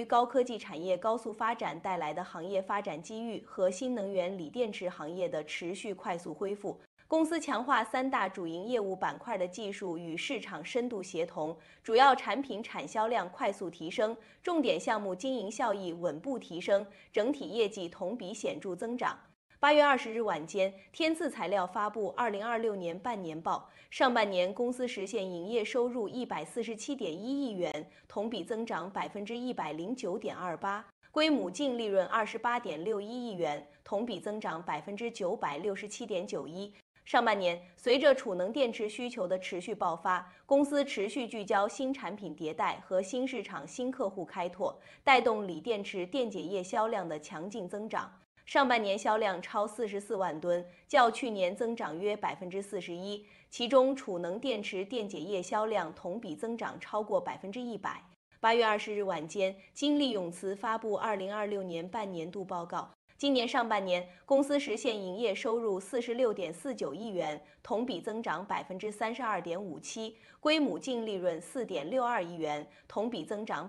于高科技产业高速发展带来的行业发展机遇和新能源锂电池行业的持续快速恢复，公司强化三大主营业务板块的技术与市场深度协同，主要产品产销量快速提升，重点项目经营效益稳步提升，整体业绩同比显著增长。8月20日晚间，天赐材料发布2026年半年报，上半年公司实现营业收入147.1亿元，同比增长109.28%，归母净利润28.61亿元，同比增长967.91%。上半年，随着储能电池需求的持续爆发，公司持续聚焦新产品迭代和新市场新客户开拓，带动锂电池电解液销量的强劲增长。上半年销量超44万吨，较去年增长约41%，其中储能电池电解液销量同比增长超过100%。8月20日晚间，金利永磁发布2026年半年度报告。今年上半年，公司实现营业收入46.49亿元，同比增长32.57%，归母净利润4.62亿元，同比增长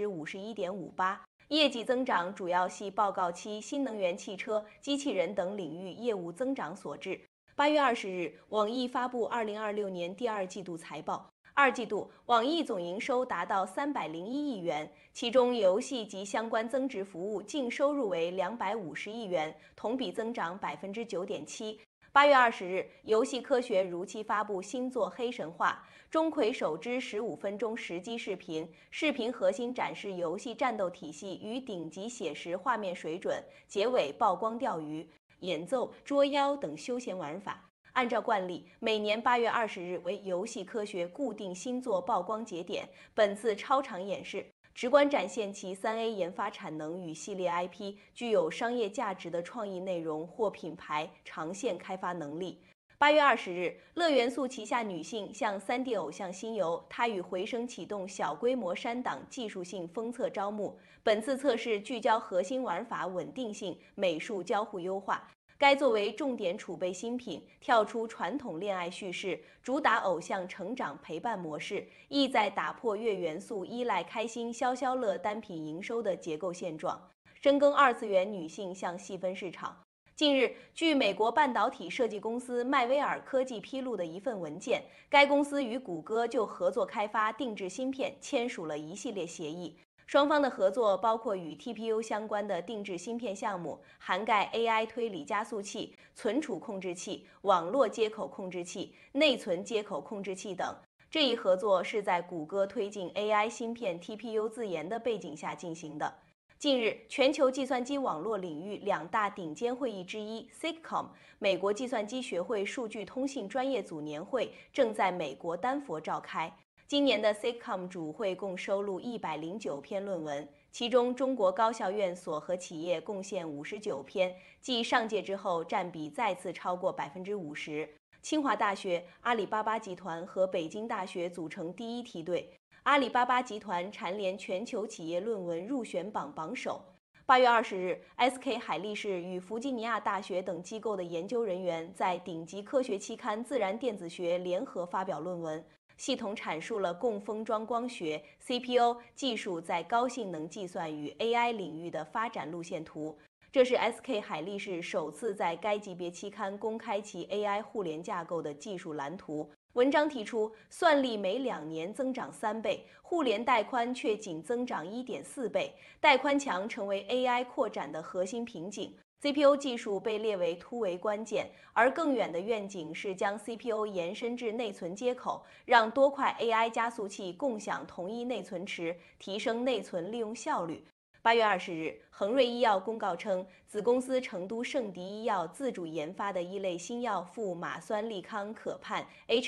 51.58%。业绩增长主要系报告期新能源汽车、机器人等领域业务增长所致。8月20日，网易发布2026年第二季度财报。二季度，网易总营收达到301亿元，其中游戏及相关增值服务净收入为250亿元，同比增长9.7%。8月20日，游戏科学如期发布新作《黑神话》，钟馗首支15分钟实机视频，视频核心展示游戏战斗体系与顶级写实画面水准，结尾曝光钓鱼、演奏、捉妖等休闲玩法。按照惯例，每年8月20日为游戏科学固定新作曝光节点。本次超长演示直观展现其3A 研发产能与系列 IP 具有商业价值的创意内容或品牌长线开发能力。8月20日，乐元素旗下女性向3D 偶像新游，她与回声启动小规模删档技术性封测招募。本次测试聚焦核心玩法稳定性、美术交互优化。该作为重点储备新品，跳出传统恋爱叙事，主打偶像成长陪伴模式，意在打破月元素依赖开心消消乐单品营收的结构现状，深耕二次元女性向细分市场。近日，据美国半导体设计公司迈威尔科技披露的一份文件，该公司与谷歌就合作开发定制芯片签署了一系列协议。双方的合作包括与 TPU 相关的定制芯片项目，涵盖 AI 推理加速器、存储控制器、网络接口控制器、内存接口控制器等。这一合作是在谷歌推进 AI 芯片 TPU 自研的背景下进行的。近日，全球计算机网络领域两大顶尖会议之一 SIGCOMM 美国计算机学会数据通信专业组年会正在美国丹佛召开。今年的 SIGCOMM 主会共收录109篇论文，其中中国高校院所和企业贡献59篇，继上届之后占比再次超过50%。清华大学、阿里巴巴集团和北京大学组成第一梯队。阿里巴巴集团蝉联全球企业论文入选榜榜首。8月20日 ，SK 海力士与弗吉尼亚大学等机构的研究人员在顶级科学期刊《自然电子学》联合发表论文。系统阐述了共封装光学 CPU 技术在高性能计算与 AI 领域的发展路线图。这是 SK 海力士首次在该级别期刊公开其 AI 互联架构的技术蓝图。文章提出，算力每2年增长3倍，互联带宽却仅增长1.4倍，带宽墙成为 AI 扩展的核心瓶颈。CPU 技术被列为突围关键，而更远的愿景是将 CPU 延伸至内存接口，让多块 AI 加速器共享同一内存池，提升内存利用效率。8月20日，恒瑞医药公告称，子公司成都圣迪医药自主研发的一类新药富马酸利康可盼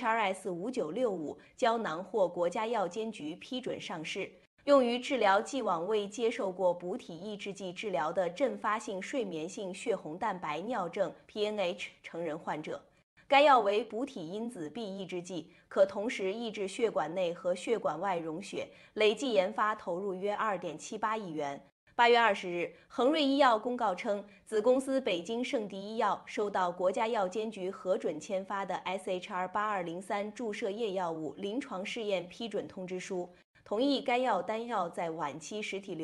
HRS5965 胶囊获国家药监局批准上市。用于治疗既往未接受过补体抑制剂治疗的阵发性睡眠性血红蛋白尿症 （PNH） 成人患者。该药为补体因子 B 抑制剂，可同时抑制血管内和血管外溶血，累计研发投入约2.78亿元。8月20日，恒瑞医药公告称，子公司北京圣迪医药收到国家药监局核准签发的 SHR8203 注射液药物临床试验批准通知书，同意该药单药在晚期实体